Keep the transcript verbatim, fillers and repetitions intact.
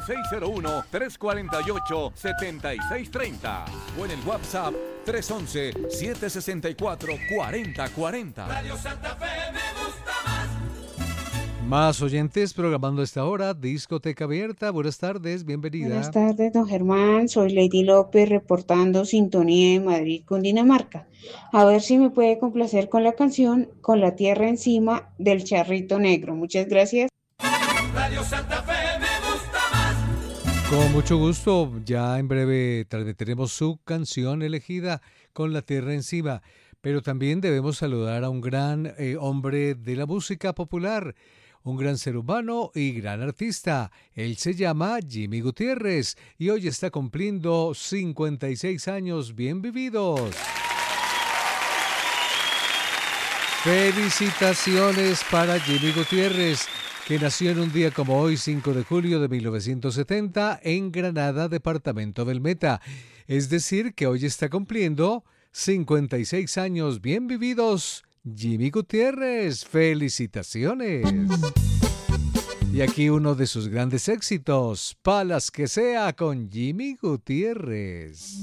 seis cero uno, tres cuatro ocho, siete seis tres cero o en el WhatsApp tres uno uno, siete seis cuatro, cuatro cero cuatro cero. Radio Santa Fe me gusta más. Más oyentes programando a esta hora, discoteca abierta. Buenas tardes, bienvenida. Buenas tardes, don Germán. Soy Lady López reportando sintonía de Madrid, Cundinamarca. A ver si me puede complacer con la canción Con la tierra encima del Charrito Negro. Muchas gracias. Radio Santa Fe me gusta más. Con mucho gusto, ya en breve transmitiremos su canción elegida Con la tierra encima. Pero también debemos saludar a un gran eh, hombre de la música popular, un gran ser humano y gran artista. Él se llama Jimmy Gutiérrez y hoy está cumpliendo cincuenta y seis años bien vividos. Felicitaciones para Jimmy Gutiérrez, que nació en un día como hoy, cinco de julio de mil novecientos setenta, en Granada, departamento del Meta. Es decir, que hoy está cumpliendo cincuenta y seis años bien vividos. Jimmy Gutiérrez, felicitaciones. Y aquí uno de sus grandes éxitos, Palas que sea, con Jimmy Gutiérrez.